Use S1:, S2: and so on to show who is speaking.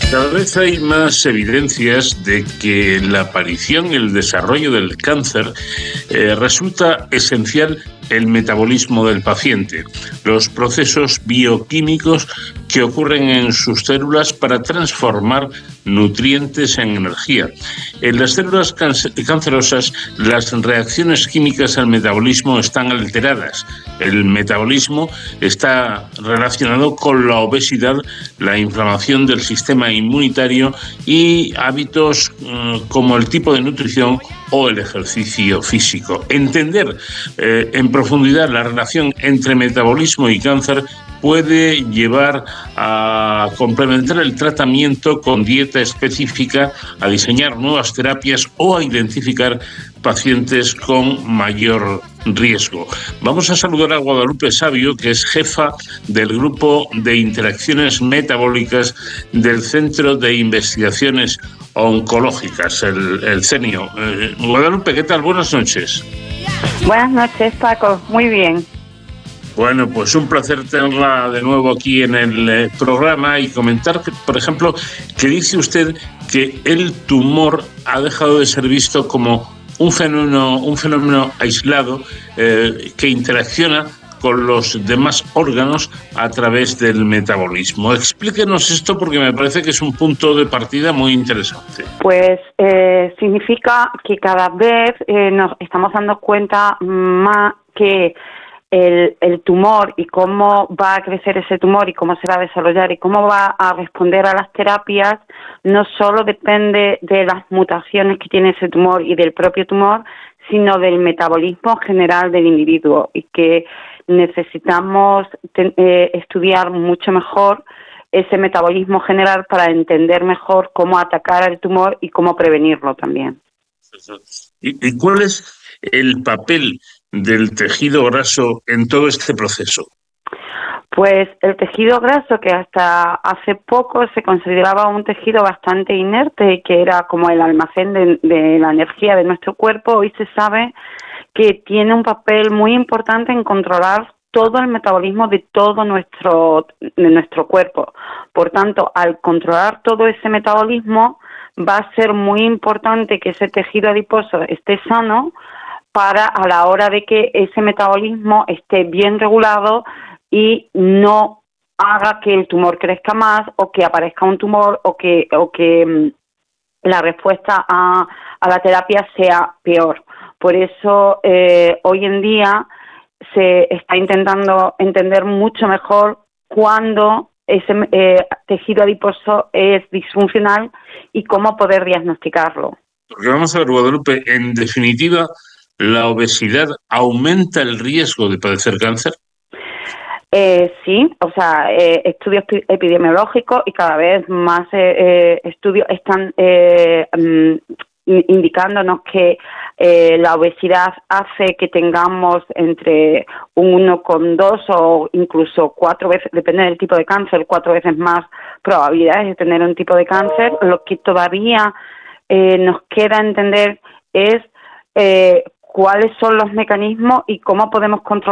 S1: Cada vez hay más evidencias de que la aparición y el desarrollo del cáncer resulta esencial el metabolismo del paciente, los procesos bioquímicos que ocurren en sus células para transformar nutrientes en energía. En las células cancerosas, las reacciones químicas al metabolismo están alteradas. El metabolismo está relacionado con la obesidad, la inflamación del sistema inmunitario y hábitos como el tipo de nutrición o el ejercicio físico. Entender en profundidad la relación entre metabolismo y cáncer puede llevar a complementar el tratamiento con dieta específica, a diseñar nuevas terapias o a identificar pacientes con mayor riesgo. Vamos a saludar a Guadalupe Savio, que es jefa del Grupo de Interacciones Metabólicas del Centro de Investigaciones Oncológicas, el CENIO. Guadalupe, ¿qué tal? Buenas noches.
S2: Buenas noches, Paco. Muy bien.
S1: Bueno, pues un placer tenerla de nuevo aquí en el programa y comentar, por ejemplo, que dice usted que el tumor ha dejado de ser visto como un fenómeno aislado que interacciona con los demás órganos a través del metabolismo. Explíquenos esto porque me parece que es un punto de partida muy interesante.
S2: Pues significa que cada vez nos estamos dando cuenta más que el tumor y cómo va a crecer ese tumor y cómo se va a desarrollar y cómo va a responder a las terapias no solo depende de las mutaciones que tiene ese tumor y del propio tumor, sino del metabolismo general del individuo, y que necesitamos estudiar mucho mejor ese metabolismo general para entender mejor cómo atacar al tumor y cómo prevenirlo también.
S1: ¿Y cuál es el papel del tejido graso en todo este proceso?
S2: Pues el tejido graso, que hasta hace poco se consideraba un tejido bastante inerte y que era como el almacén de la energía de nuestro cuerpo, hoy se sabe que tiene un papel muy importante en controlar todo el metabolismo de todo nuestro cuerpo. Por tanto, al controlar todo ese metabolismo, va a ser muy importante que ese tejido adiposo esté sano para a la hora de que ese metabolismo esté bien regulado y no haga que el tumor crezca más o que aparezca un tumor o que la respuesta a la terapia sea peor. Por eso hoy en día se está intentando entender mucho mejor cuándo ese tejido adiposo es disfuncional y cómo poder diagnosticarlo.
S1: Porque vamos a ver, Guadalupe, en definitiva, ¿la obesidad aumenta el riesgo de padecer cáncer?
S2: Sí, o sea, estudios epidemiológicos y cada vez más estudios están indicándonos que la obesidad hace que tengamos entre un 1,2 o incluso 4 veces, depende del tipo de cáncer, 4 veces más probabilidades de tener un tipo de cáncer. Lo que todavía nos queda entender es cuáles son los mecanismos y cómo podemos controlar